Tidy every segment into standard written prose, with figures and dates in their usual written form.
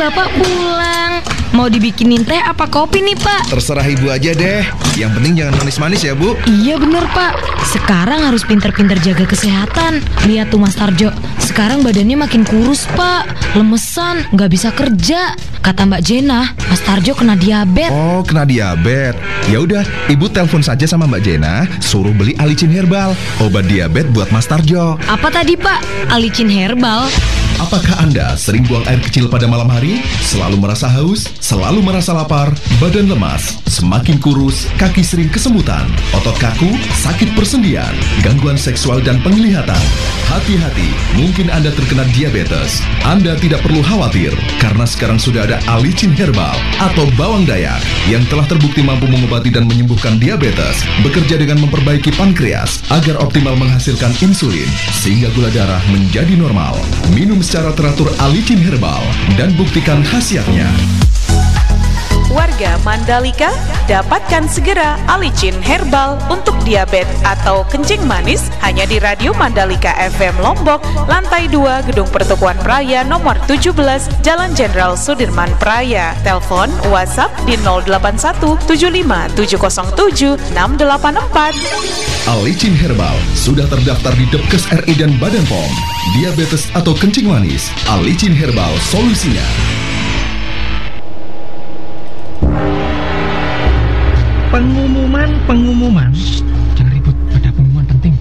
Bapak pulang. Mau dibikinin teh apa kopi nih, Pak? Terserah Ibu aja deh. Yang penting jangan manis-manis ya, Bu. Iya bener, Pak. Sekarang harus pinter-pinter jaga kesehatan. Lihat tuh Mas Tarjo, sekarang badannya makin kurus, Pak. Lemesan, nggak bisa kerja. Kata Mbak Jena, Mas Tarjo kena diabetes. Oh, kena diabetes. Ya udah, Ibu telepon saja sama Mbak Jena, suruh beli Alicin Herbal, obat diabetes buat Mas Tarjo. Apa tadi, Pak? Alicin Herbal? Apakah Anda sering buang air kecil pada malam hari? Selalu merasa haus? Selalu merasa lapar? Badan lemas? Semakin kurus? Kaki sering kesemutan? Otot kaku? Sakit persendian? Gangguan seksual dan penglihatan? Hati-hati, mungkin Anda terkena diabetes. Anda tidak perlu khawatir, karena sekarang sudah ada Alicin Herbal atau bawang dayak yang telah terbukti mampu mengobati dan menyembuhkan diabetes, bekerja dengan memperbaiki pankreas agar optimal menghasilkan insulin, sehingga gula darah menjadi normal. Minum secara teratur Alicin Herbal dan buktikan khasiatnya. Warga Mandalika, dapatkan segera Alicin Herbal untuk diabetes atau kencing manis hanya di Radio Mandalika FM Lombok, lantai 2 Gedung Pertukuan Praya nomor 17, Jalan Jenderal Sudirman Praya. Telepon WhatsApp di 081 75 707 684. Alicin Herbal sudah terdaftar di Depkes RI dan Badan POM. Diabetes atau kencing manis, Alicin Herbal solusinya. Pengumuman. Jangan ribut, ada pengumuman penting.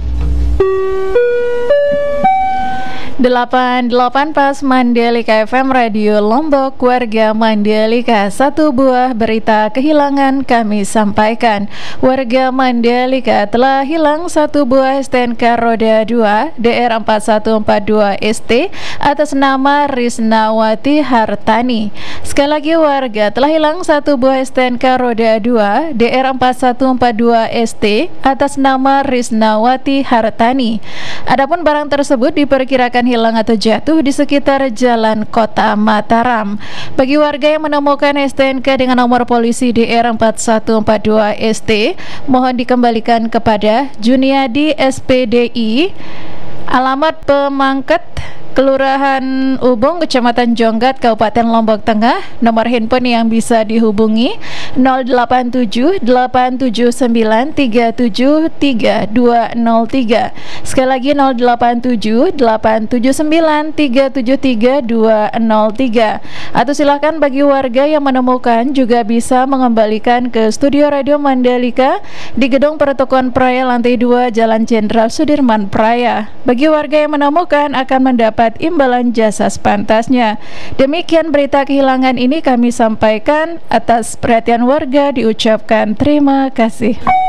88 Pas Mandalika FM Radio Lombok, warga Mandalika, satu buah berita kehilangan kami sampaikan. Warga Mandalika telah hilang satu buah STNK roda 2 DR4142 ST atas nama Risnawati Hartani. Sekali lagi, warga telah hilang satu buah STNK roda 2 DR4142 ST atas nama Risnawati Hartani. Adapun barang tersebut diperkirakan hilang atau jatuh di sekitar jalan Kota Mataram. Bagi warga yang menemukan STNK dengan nomor polisi DR4142 ST, mohon dikembalikan kepada Juniadi SPDI, alamat Pemangket, Kelurahan Ubung, Kecamatan Jonggat, Kabupaten Lombok Tengah. Nomor handphone yang bisa dihubungi 087 879 373 203. Sekali lagi 087 879 373 203. Atau silakan bagi warga yang menemukan juga bisa mengembalikan ke studio Radio Mandalika di Gedung Pertukuan Praya lantai 2 Jalan Jenderal Sudirman Praya. Bagi warga yang menemukan akan mendapat imbalan jasa sepantasnya. Demikian berita kehilangan ini kami sampaikan. Atas perhatian warga diucapkan terima kasih.